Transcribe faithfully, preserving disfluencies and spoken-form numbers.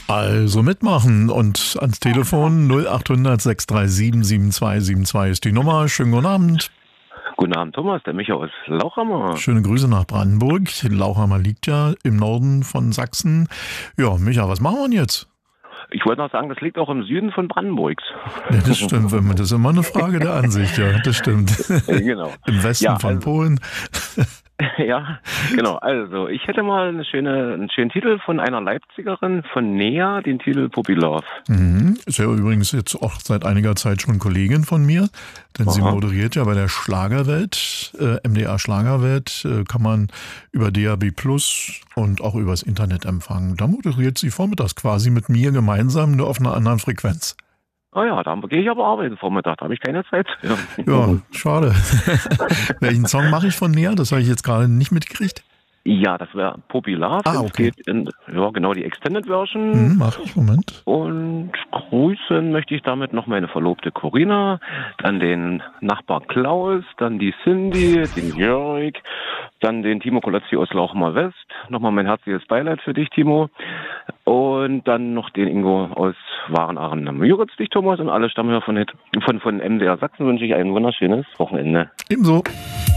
Also mitmachen und ans Telefon null achthundert sechs drei sieben sieben zwei sieben zwei ist die Nummer. Schönen guten Abend. Guten Abend, Thomas, der Micha aus Lauchhammer. Schöne Grüße nach Brandenburg. Lauchhammer liegt ja im Norden von Sachsen. Ja, Micha, was machen wir denn jetzt? Ich wollte noch sagen, das liegt auch im Süden von Brandenburgs. Ja, das stimmt. Das ist immer eine Frage der Ansicht, ja, das stimmt. Genau. Im Westen Ja, von also, Polen. Ja, genau. Also, ich hätte mal eine schöne, einen schönen Titel von einer Leipzigerin, von Nea, den Titel Puppy Love. Mhm. Ist ja übrigens jetzt auch seit einiger Zeit schon Kollegin von mir, denn Aha. sie moderiert ja bei der Schlagerwelt, äh, M D R Schlagerwelt, äh, kann man über D A B Plus und auch übers Internet empfangen. Da moderiert sie vormittags quasi mit mir gemeinsam, nur auf einer anderen Frequenz. Ah ja, da gehe ich aber arbeiten Vormittag, da habe ich keine Zeit. Ja, Ja, schade. Welchen Song mache ich von Nea? Das habe ich jetzt gerade nicht mitgekriegt. ja, das wäre Puppy Love. Ah, Es okay. geht in, ja, genau, die Extended Version. Hm, mach ich, Moment. Und grüßen möchte ich damit noch meine Verlobte Corinna, dann den Nachbar Klaus, dann die Cindy, den Jörg, dann den Timo Colazzi aus Lauchhammer West. Nochmal mein herzliches Beileid für dich, Timo. Und dann noch den Ingo aus Warenachen. Dann grüß dich, Thomas, und alle Stammhörer von, von, von M D R Sachsen wünsche ich ein wunderschönes Wochenende. Ebenso.